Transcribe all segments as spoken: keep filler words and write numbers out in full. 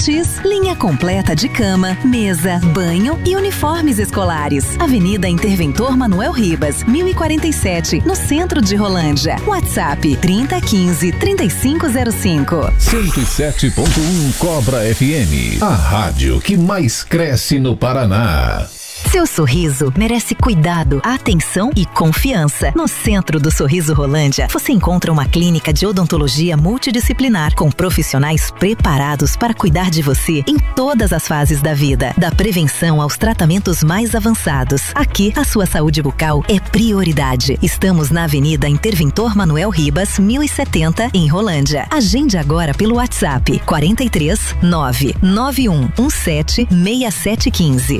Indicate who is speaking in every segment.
Speaker 1: infantis, linha completa de cama, mesa, banho e uniformes escolares. Avenida Interventor Manuel Ribas, mil e quarenta e sete, no centro de Rolândia. WhatsApp trinta, quinze, trinta e cinco zero cinco.
Speaker 2: cento e sete ponto um Cobra F M, a rádio que mais cresce no Paraná.
Speaker 1: Seu sorriso merece cuidado, atenção e confiança. No Centro do Sorriso Rolândia, você encontra uma clínica de odontologia multidisciplinar com profissionais preparados para cuidar de você em todas as fases da vida, da prevenção aos tratamentos mais avançados. Aqui, a sua saúde bucal é prioridade. Estamos na Avenida Interventor Manuel Ribas, mil e setenta, em Rolândia. Agende agora pelo WhatsApp quarenta e três, nove nove um um sete, seis sete um cinco.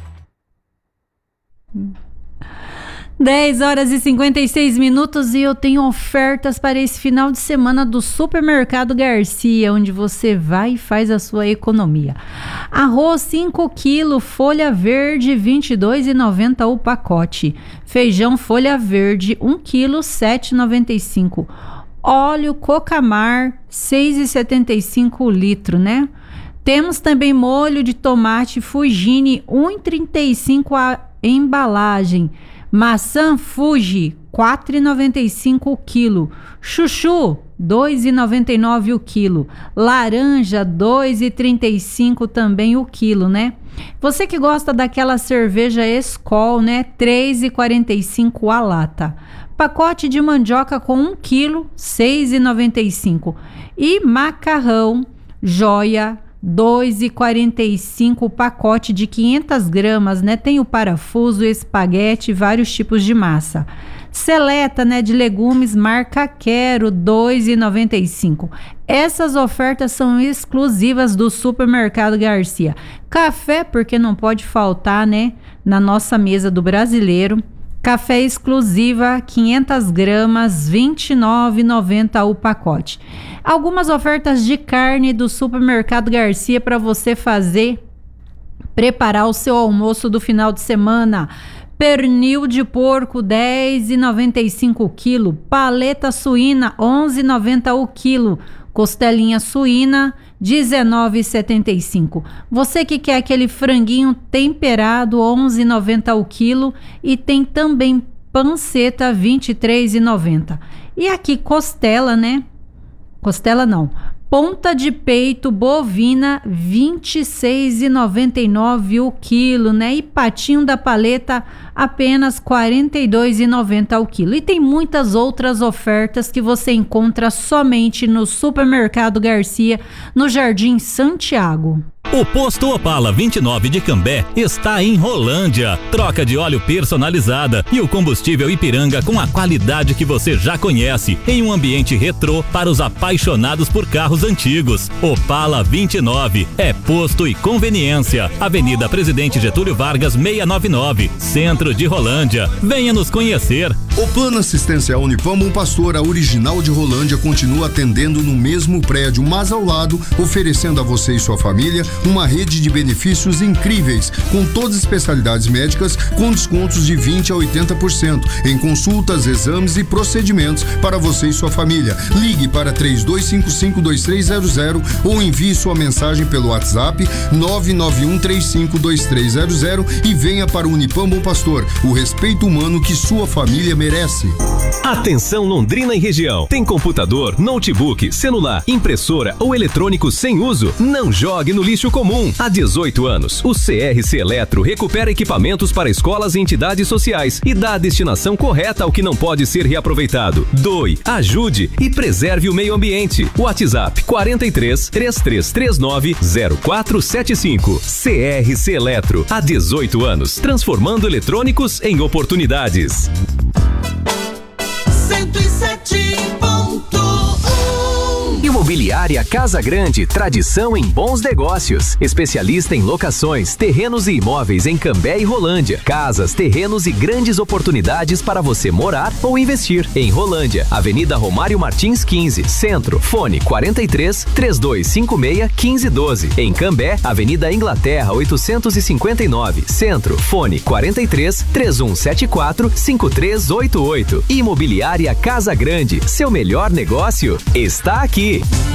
Speaker 3: dez horas e cinquenta e seis minutos e eu tenho ofertas para esse final de semana do Supermercado Garcia, onde você vai e faz a sua economia. Arroz cinco quilos, folha verde, vinte e dois reais e noventa centavos o pacote. Feijão folha verde, um quilo, sete reais e noventa e cinco centavos. Óleo Cocamar, seis reais e setenta e cinco centavos o litro, né? Temos também molho de tomate Fugini, um real e trinta e cinco centavos a embalagem. Maçã Fuji, quatro reais e noventa e cinco centavos o quilo. Chuchu, dois reais e noventa e nove centavos o quilo. Laranja, dois reais e trinta e cinco centavos também o quilo, né? Você que gosta daquela cerveja Skol, né? três reais e quarenta e cinco centavos a lata. Pacote de mandioca com um quilo, seis reais e noventa e cinco centavos. E macarrão Joia, dois reais e quarenta e cinco centavos o pacote de quinhentas gramas, né? Tem o parafuso, espaguete, vários tipos de massa. Seleta, né, de legumes, marca Quero, dois reais e noventa e cinco centavos. Essas ofertas são exclusivas do Supermercado Garcia. Café, porque não pode faltar, né, na nossa mesa do brasileiro. Café exclusiva, quinhentas gramas, vinte e nove reais e noventa centavos o pacote. Algumas ofertas de carne do Supermercado Garcia para você fazer, preparar o seu almoço do final de semana. Pernil de porco, dez reais e noventa e cinco centavos o quilo. Paleta suína, onze reais e noventa centavos o quilo. Costelinha suína, dezenove reais e setenta e cinco centavos. Você que quer aquele franguinho temperado, onze reais e noventa centavos o quilo. E tem também panceta, vinte e três reais e noventa centavos. E aqui costela, né? Costela não. Ponta de peito bovina, vinte e seis reais e noventa e nove centavos o quilo, né? E patinho da paleta, apenas quarenta e dois reais e noventa centavos o quilo. E tem muitas outras ofertas que você encontra somente no Supermercado Garcia, no Jardim Santiago.
Speaker 4: O Posto Opala vinte e nove de Cambé está em Rolândia. Troca de óleo personalizada e o combustível Ipiranga com a qualidade que você já conhece, em um ambiente retrô para os apaixonados por carros antigos. Opala vinte e nove é posto e conveniência. Avenida Presidente Getúlio Vargas seiscentos e noventa e nove, Centro de Rolândia. Venha nos conhecer.
Speaker 5: O Plano Assistencial Unipam Bom Pastor, a original de Rolândia, continua atendendo no mesmo prédio, mas ao lado, oferecendo a você e sua família uma rede de benefícios incríveis, com todas as especialidades médicas, com descontos de vinte a oitenta por cento em consultas, exames e procedimentos para você e sua família. Ligue para três dois cinco cinco, dois três zero zero ou envie sua mensagem pelo WhatsApp nove nove um três cinco dois três zero zero e venha para o Unipam Bom Pastor, o respeito humano que sua família merece.
Speaker 6: Atenção Londrina e região. Tem computador, notebook, celular, impressora ou eletrônico sem uso? Não jogue no lixo comum. Há dezoito anos, o C R C Eletro recupera equipamentos para escolas e entidades sociais e dá a destinação correta ao que não pode ser reaproveitado. Doe, ajude e preserve o meio ambiente. WhatsApp quarenta e três, três três três nove, zero quatro sete cinco. C R C Eletro, há dezoito anos, transformando eletrônicos em oportunidades.
Speaker 7: cento e sete ponto um
Speaker 6: Imobiliária Casa Grande, tradição em bons negócios. Especialista em locações, terrenos e imóveis em Cambé e Rolândia. Casas, terrenos e grandes oportunidades para você morar ou investir. Em Rolândia, Avenida Romário Martins quinze, Centro. Fone quarenta e três, três dois cinco seis, um cinco um dois. Em Cambé, Avenida Inglaterra oitocentos e cinquenta e nove, Centro. Fone quarenta e três, três um sete quatro, cinco três oito oito. Imobiliária Casa Grande, seu melhor negócio está aqui.